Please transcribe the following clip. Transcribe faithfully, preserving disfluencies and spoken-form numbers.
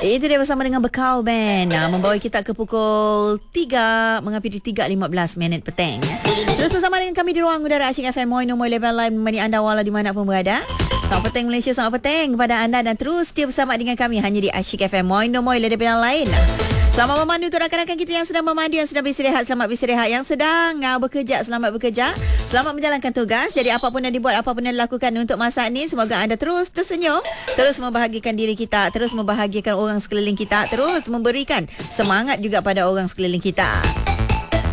Itu dia bersama dengan Bekau Band. Nah, membawa kita ke pukul tiga, menghampiri tiga lima belas minit petang. Terus bersama dengan kami di ruang udara Asyik F M Moi Nombor Level Live menemani anda walau di mana pun berada. Selamat petang Malaysia, selamat petang kepada anda dan terus setia bersama dengan kami hanya di Asyik F M Moi Nombor Level Lain. Selamat memandu untuk rakan-rakan kita yang sedang memandu, yang sedang beristirahat, selamat beristirahat. Yang sedang uh, bekerja, selamat bekerja. Selamat menjalankan tugas. Jadi apapun yang dibuat, apapun yang dilakukan untuk masa ini, semoga anda terus tersenyum, terus membahagiakan diri kita, terus membahagiakan orang sekeliling kita, terus memberikan semangat juga pada orang sekeliling kita.